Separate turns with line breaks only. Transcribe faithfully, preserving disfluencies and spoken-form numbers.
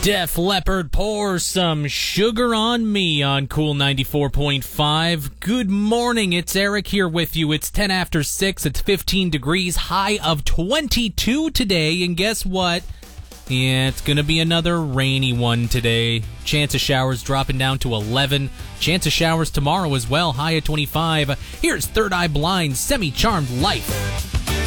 Def Leppard, Pour Some Sugar on Me on Cool ninety-four point five. Good morning, it's Eric here with you. It's ten after six, it's fifteen degrees, high of twenty-two today, and guess what? Yeah, it's going to be another rainy one today. Chance of showers dropping down to eleven. Chance of showers tomorrow as well, high of twenty-five. Here's Third Eye Blind, Semi-Charmed Life.